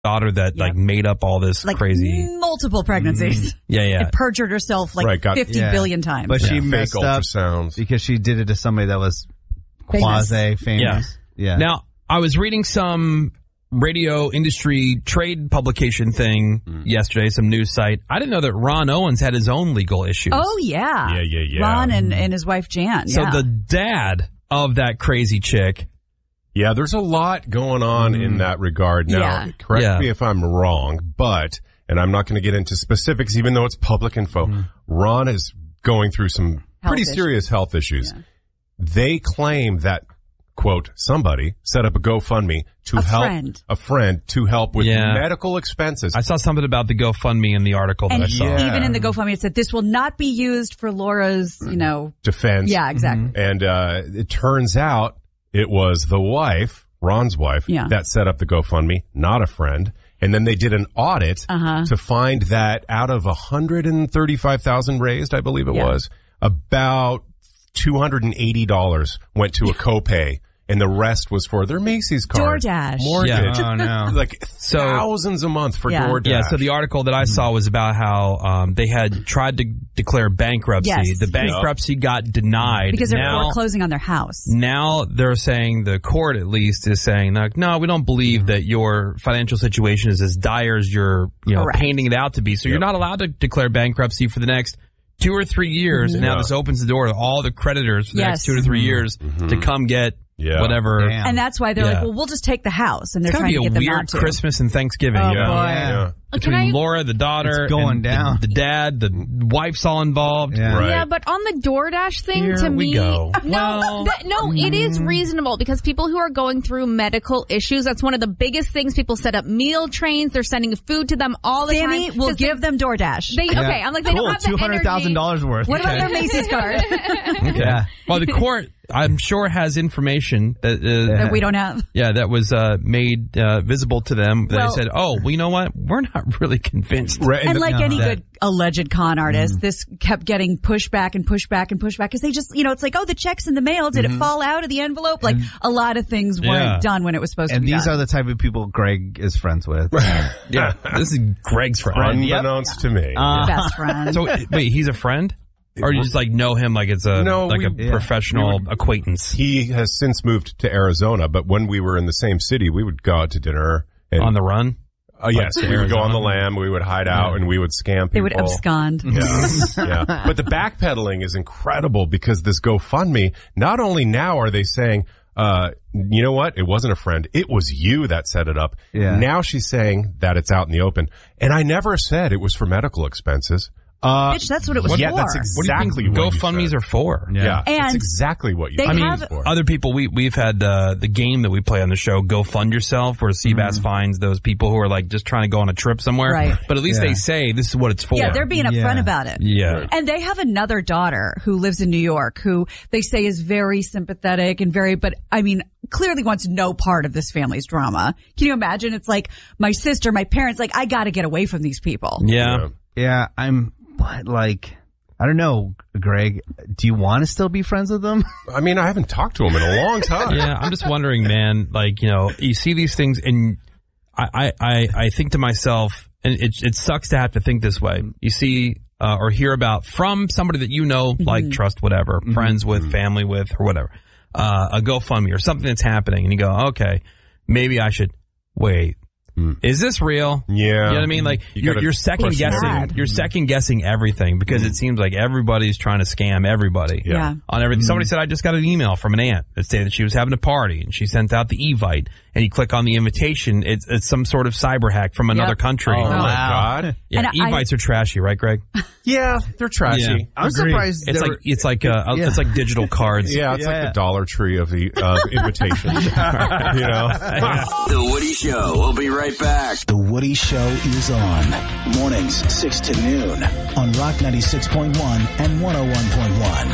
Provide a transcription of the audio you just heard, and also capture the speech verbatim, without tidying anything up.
daughter that Yep. like made up all this like crazy. multiple pregnancies. Yeah, yeah. And perjured herself like Right, got- fifty Yeah. billion times. But she Fake messed up ultrasounds. because she did it to somebody that was Famous. quasi-famous. Yeah. Now, I was reading some radio industry trade publication thing Mm. yesterday, some news site. I didn't know that Ron Owens had his own legal issues. Oh, yeah. Yeah, yeah, yeah. Ron and, and his wife, Jan. So yeah. the dad of that crazy chick. Yeah, there's a lot going on in that regard. Now, Yeah. correct Yeah. me if I'm wrong, but, and I'm not going to get into specifics, even though it's public info, Ron is going through some Health pretty issues. serious health issues. They claim that, quote, somebody set up a GoFundMe to A help friend. a friend to help with Yeah. medical expenses. I saw something about the GoFundMe in the article that and I saw. Yeah. even in the GoFundMe, it said this will not be used for Laura's, you know. Defense. Yeah, exactly. And uh, it turns out it was the wife, Ron's wife, Yeah. that set up the GoFundMe, not a friend. And then they did an audit Uh-huh. to find that out of one hundred thirty-five thousand dollars raised, I believe it Yeah. was, about two hundred eighty dollars went to a copay. And the rest was for their Macy's card. DoorDash. Mortgage. Yeah. Oh, no. Like So- thousands a month for Yeah. DoorDash. Yeah, so the article that I saw was about how um, they had tried to declare bankruptcy. Yes. The bankruptcy got denied. Because they're now, foreclosing on their house. now they're saying, the court at least is saying, like, no, we don't believe that your financial situation is as dire as you're you know, Correct. painting it out to be. So you're not allowed to declare bankruptcy for the next two or three years. And now Yeah. this opens the door to all the creditors for the Yes. next two to three years to come get Yeah. whatever. Damn. And that's why they're Yeah. like, well, we'll just take the house. And they're It's gotta trying be to a get them weird not to. Christmas and Thanksgiving. Oh, you know? boy. Yeah. Between Can I- Laura, the daughter, It's going and down. The, the dad, the wife's all involved. Yeah. Right. Yeah, but on the DoorDash thing, Here to we me, go. no, Well, that, no, it is reasonable because people who are going through medical issues, that's one of the biggest things. People set up meal trains; they're sending food to them all the Sammy time. will 'Cause give they, them DoorDash. They, Yeah. okay, I'm like they cool. don't have the two hundred thousand dollars worth. What about Okay. their Macy's card Okay. Yeah. Well, the court, I'm sure, has information that uh, that we don't have? yeah, that was uh, made uh, visible to them. They Well- said, "Oh, well, you know what? We're not really convinced." Right. And like any that- good alleged con artist, this kept getting pushed back and pushed back and pushed back because they just, you know, it's like, oh, the check's in the mail. Did it fall out of the envelope? Like a lot of things weren't Yeah. done when it was supposed And to be these done. are the type of people Greg is friends with. Yeah, this is Greg's friend. Unbeknownst to me. Uh, Best friend. So wait, he's a friend, or you just like know him like it's a No, like we- a professional we acquaintance He has since moved to Arizona, but when we were in the same city, we would go out to dinner. And, on the run? uh, yes, to we would go on the Arizona? lam, we would hide out, and we would scam people. They would abscond. Yeah, yeah. But the backpedaling is incredible because this GoFundMe, not only now are they saying, uh, you know what? It wasn't a friend. It was you that set it up. Yeah. Now she's saying that it's out in the open. And I never said it was for medical expenses. Uh, Bitch, that's what it was yeah, for. that's What do exactly you think what you GoFundMes said. are for? Yeah, And that's exactly what you they said I mean, it was for. other people, we, we've had uh, the game that we play on the show, Go Fund Yourself, where Seabass finds those people who are like just trying to go on a trip somewhere. Right. But at least Yeah. they say this is what it's for. Yeah, they're being upfront Yeah. about it. Yeah. And they have another daughter who lives in New York who they say is very sympathetic and very, but I mean, clearly wants no part of this family's drama. Can you imagine? It's like my sister, my parents, like, I got to get away from these people. Yeah. Yeah, I'm, but like, I don't know, Greg, do you want to still be friends with them? I mean, I haven't talked to him in a long time. Yeah, I'm just wondering, man, like, you know, you see these things and I, I, I, I think to myself, and it, it sucks to have to think this way. You see uh, or hear about from somebody that you know, like, trust, whatever, friends with, family with, or whatever, uh, a GoFundMe or something that's happening, and you go, okay, maybe I should, wait, is this real? Yeah. You know what I mean? Like, You you're, gotta you're second question guessing, everything. you're second guessing everything because it seems like everybody's trying to scam everybody. Yeah. Yeah. On everything. Somebody said, I just got an email from an aunt that said that she was having a party and she sent out the Evite, and you click on the invitation. It's, it's some sort of cyber hack from another Yep. country. Oh, my Wow. God. Yeah, And I- Evites are trashy, right, Greg? Yeah, they're trashy. Yeah. I'm surprised It's there like, were- it's like, uh, Yeah. it's like digital cards. Yeah, it's Yeah. like the Dollar Tree of the of invitations. You know? The Woody Show. We'll be right back. The Woody Show is on. Mornings, six to noon on Rock ninety-six point one and one oh one point one.